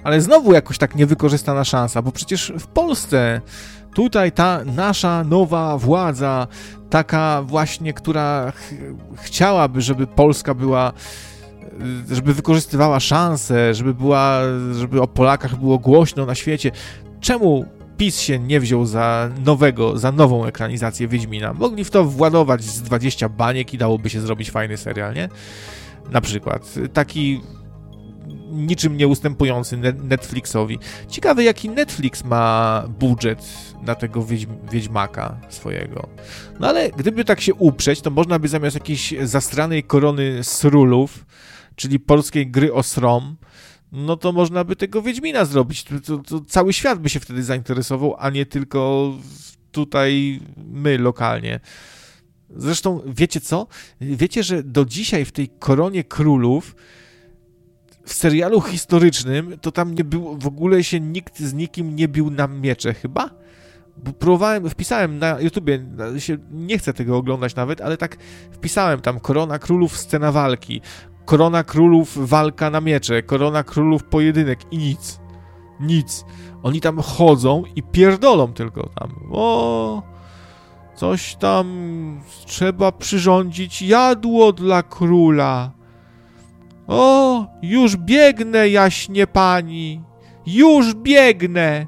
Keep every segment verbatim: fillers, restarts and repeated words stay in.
Ale znowu jakoś tak niewykorzystana szansa, bo przecież w Polsce tutaj ta nasza nowa władza, taka właśnie, która ch- chciałaby, żeby Polska była, żeby wykorzystywała szansę, żeby była, żeby o Polakach było głośno na świecie. Czemu PiS się nie wziął za nowego, za nową ekranizację Wiedźmina? Mogli w to władować z dwadzieścia baniek i dałoby się zrobić fajny serial, nie? Na przykład. Taki niczym nie ustępujący Netflixowi. Ciekawe, jaki Netflix ma budżet na tego wiedźm- Wiedźmaka swojego. No ale gdyby tak się uprzeć, to można by zamiast jakiejś zastranej korony srulów, czyli polskiej gry o srom, no to można by tego Wiedźmina zrobić. To, to, to cały świat by się wtedy zainteresował, a nie tylko tutaj my lokalnie. Zresztą wiecie co? Wiecie, że do dzisiaj w tej Koronie Królów w serialu historycznym to tam nie było, w ogóle się nikt z nikim nie bił na miecze chyba? Bo próbowałem, wpisałem na YouTubie, się, nie chcę tego oglądać nawet, ale tak wpisałem tam Korona Królów, scena walki, Korona Królów, walka na miecze, Korona Królów, pojedynek i nic. Nic. Oni tam chodzą i pierdolą tylko tam. O, coś tam trzeba przyrządzić jadło dla króla. O, już biegnę, jaśnie pani. Już biegnę.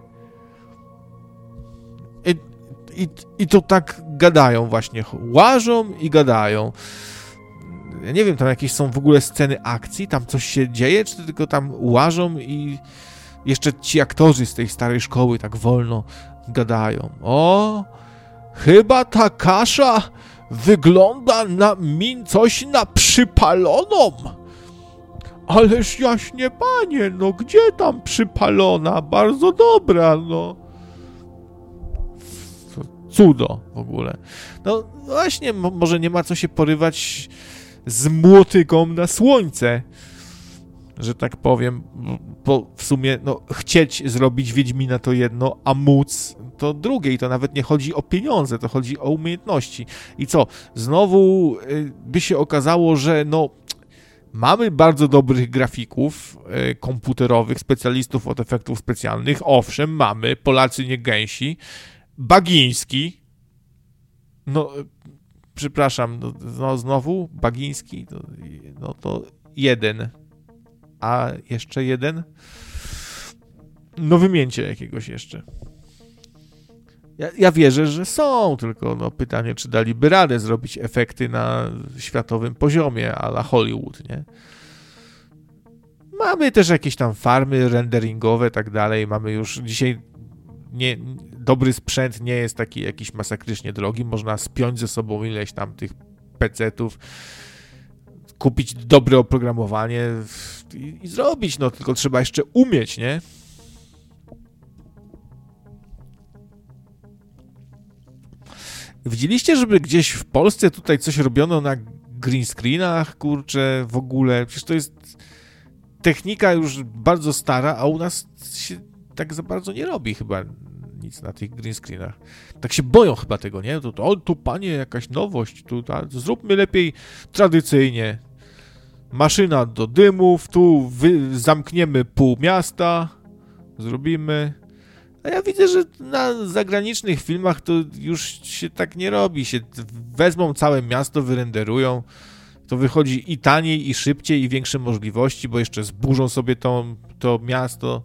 I, i, i to tak gadają właśnie. Łażą i gadają. Ja nie wiem, tam jakieś są w ogóle sceny akcji, tam coś się dzieje, czy tylko tam łażą i jeszcze ci aktorzy z tej starej szkoły tak wolno gadają. O, chyba ta kasza wygląda na mi coś na przypaloną. Ależ jaśnie panie, no gdzie tam przypalona? Bardzo dobra, no. Cudo w ogóle. No właśnie, mo- może nie ma co się porywać z młotyką na słońce, że tak powiem, bo w sumie, no, chcieć zrobić Wiedźmina to jedno, a móc to drugie i to nawet nie chodzi o pieniądze, to chodzi o umiejętności. I co? Znowu y, by się okazało, że no, mamy bardzo dobrych grafików y, komputerowych, specjalistów od efektów specjalnych, owszem, mamy, Polacy nie gęsi, Bagiński, no, przepraszam, no, no znowu Bagiński, no, no to jeden, a jeszcze jeden? No wymieńcie jakiegoś jeszcze. Ja, ja wierzę, że są, tylko no pytanie, czy daliby radę zrobić efekty na światowym poziomie, a la Hollywood, nie? Mamy też jakieś tam farmy renderingowe, tak dalej, mamy już dzisiaj nie, dobry sprzęt nie jest taki jakiś masakrycznie drogi, można spiąć ze sobą ileś tam tych pecetów, kupić dobre oprogramowanie i, i zrobić, no tylko trzeba jeszcze umieć, nie? Widzieliście, żeby gdzieś w Polsce tutaj coś robiono na green screenach, kurczę, w ogóle, przecież to jest technika już bardzo stara, a u nas się tak za bardzo nie robi chyba nic na tych green screenach. Tak się boją chyba tego, nie? To, to, o, tu panie, jakaś nowość, tu, ta, zróbmy lepiej tradycyjnie. Maszyna do dymów, tu wy, zamkniemy pół miasta, zrobimy. A ja widzę, że na zagranicznych filmach to już się tak nie robi. Się wezmą całe miasto, wyrenderują. To wychodzi i taniej, i szybciej, i większe możliwości, bo jeszcze zburzą sobie to, to miasto.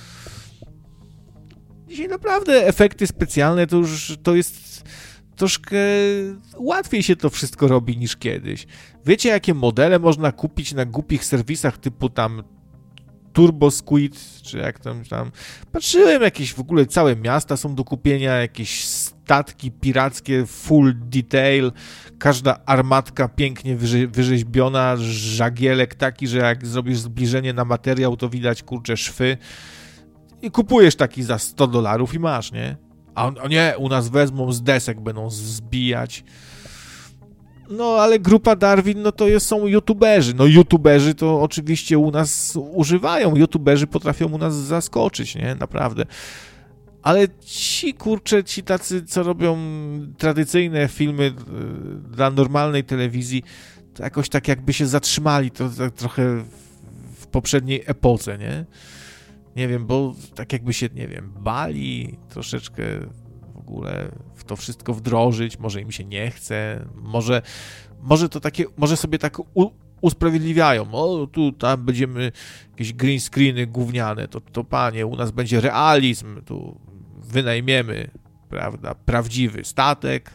Dzisiaj naprawdę efekty specjalne to już to jest troszkę łatwiej się to wszystko robi niż kiedyś. Wiecie, jakie modele można kupić na głupich serwisach typu tam Turbo Squid, czy jak tam, tam... Patrzyłem, jakieś w ogóle całe miasta są do kupienia, jakieś statki pirackie, full detail, każda armatka pięknie wyrze- wyrzeźbiona, żagielek taki, że jak zrobisz zbliżenie na materiał, to widać, kurczę, szwy. I kupujesz taki za sto dolarów i masz, nie? A on, o nie, u nas wezmą z desek, będą zbijać. No, ale grupa Darwin, no to jest, są youtuberzy. No, youtuberzy to oczywiście u nas używają. Youtuberzy potrafią u nas zaskoczyć, nie? Naprawdę. Ale ci, kurczę, ci tacy, co robią tradycyjne filmy dla normalnej telewizji, to jakoś tak jakby się zatrzymali to tak trochę w poprzedniej epoce, nie? Nie wiem, bo tak jakby się, nie wiem, bali troszeczkę w ogóle w to wszystko wdrożyć, może im się nie chce, może, może to takie, może sobie tak u, usprawiedliwiają, o tu, tam będziemy jakieś green screeny gówniane, to, to panie, u nas będzie realizm, tu wynajmiemy, prawda, prawdziwy statek.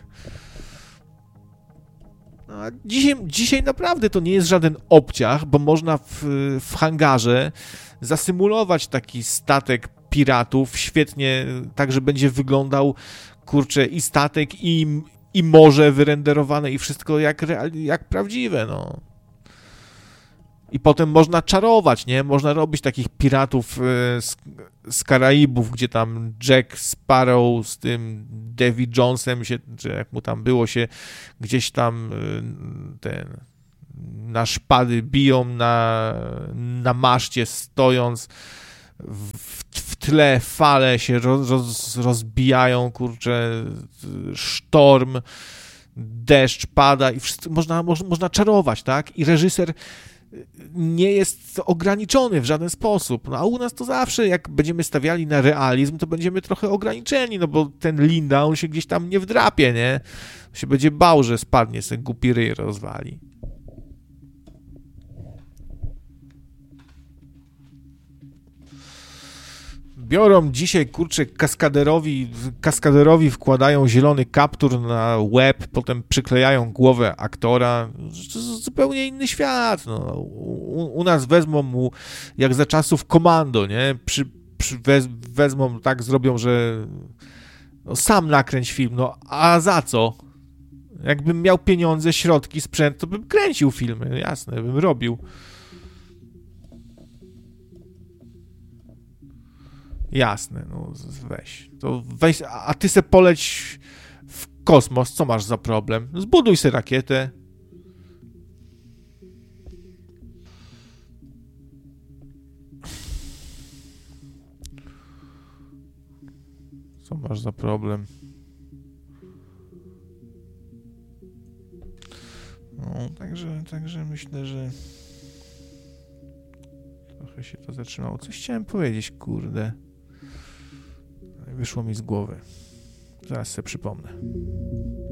No, a dzisiaj, dzisiaj naprawdę to nie jest żaden obciach, bo można w, w hangarze zasymulować taki statek piratów świetnie, tak, że będzie wyglądał, kurczę, i statek, i, i morze wyrenderowane, i wszystko jak, jak prawdziwe, no. I potem można czarować, nie? Można robić takich piratów z, z Karaibów, gdzie tam Jack Sparrow z tym Davy Jonesem się, czy jak mu tam było, się gdzieś tam ten na szpady biją na, na maszcie stojąc, w, w tle fale się roz, roz, rozbijają, kurczę, sztorm, deszcz pada i wszystko, można, można, można czarować, tak? I reżyser nie jest ograniczony w żaden sposób. No a u nas to zawsze, jak będziemy stawiali na realizm, to będziemy trochę ograniczeni, no bo ten Linda, on się gdzieś tam nie wdrapie, nie? On się będzie bał, że spadnie, sobie głupi ryj rozwali. Biorą dzisiaj, kurczę, kaskaderowi, kaskaderowi wkładają zielony kaptur na łeb, potem przyklejają głowę aktora. To zupełnie inny świat. No. U, u nas wezmą mu, jak za czasów Komando, nie? Przy, przy wez, wezmą, tak zrobią, że no, sam nakręć film. No, a za co? Jakbym miał pieniądze, środki, sprzęt, to bym kręcił filmy, jasne, bym robił. Jasne, no weź. To weź, a ty se poleć w kosmos, co masz za problem? Zbuduj se rakietę. Co masz za problem? No, także, także myślę, że trochę się to zatrzymało. Coś chciałem powiedzieć, kurde. Wyszło mi z głowy. Zaraz sobie przypomnę.